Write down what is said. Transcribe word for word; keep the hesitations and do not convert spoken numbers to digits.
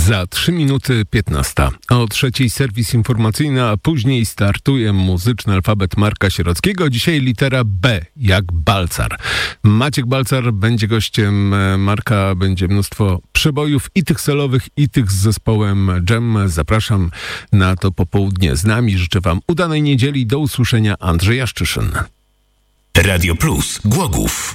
Za trzy minuty piętnasta. O trzeciej serwis informacyjny, a później startuje muzyczny alfabet Marka Sierockiego. Dzisiaj litera B, jak Balcar. Maciek Balcar będzie gościem Marka. Będzie mnóstwo przebojów i tych solowych, i tych z zespołem Dżem. Zapraszam na to popołudnie z nami. Życzę wam udanej niedzieli. Do usłyszenia. Andrzej Jaszczyszyn. Radio Plus Głogów.